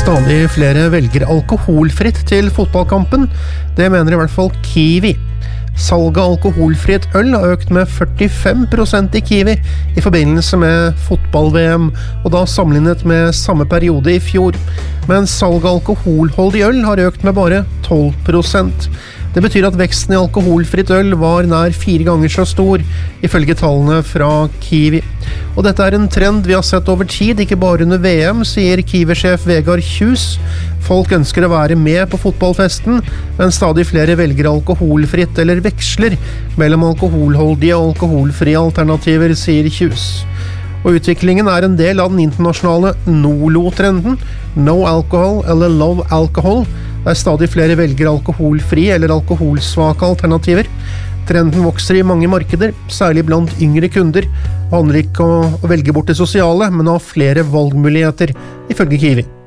Stadig flere velger alkoholfritt til fotballkampen. Det mener I hvert fall Kiwi. Salget av alkoholfritt øl har økt med 45% I Kiwi I forbindelse med fotball-VM, og da sammenlignet med samme periode I fjor. Men salget av alkoholholdig øl har økt med bare 12%. Det betyr at veksten I alkoholfritt øl var nær 4 ganger så stor, ifølge tallene fra Kiwi. Og dette en trend vi har sett over tid, ikke bare under VM, sier Kiwi-sjef Vegard Kjus. Folk ønsker å være med på fotballfesten, men stadig flere velger alkoholfritt eller veksler mellom alkoholholdige og alkoholfrie alternativer, sier Kjus. Og utviklingen en del av den internasjonale NOLO-trenden, No Alcohol eller Low Alcohol, der stadig flere velger alkoholfrie eller alkoholsvake alternativer. Trenden vokser I mange markeder, særlig blant yngre kunder. Det handler ikke om å velge bort det sosiale, men å ha flere valgmuligheter, ifølge Kiwi.